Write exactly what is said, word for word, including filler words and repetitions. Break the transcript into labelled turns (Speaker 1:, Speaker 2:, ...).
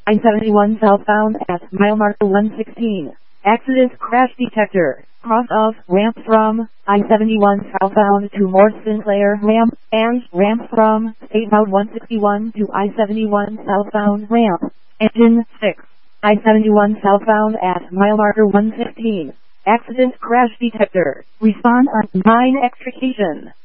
Speaker 1: I seventy-one southbound at mile marker one sixteen. Accident crash detector. Cross of ramp from I seventy-one southbound to Morse Sinclair ramp and ramp from State Route one sixty-one to I seventy-one southbound ramp. Engine six. I seventy-one southbound at mile marker one fifteen. Accident crash detector. Respond on nine extrication.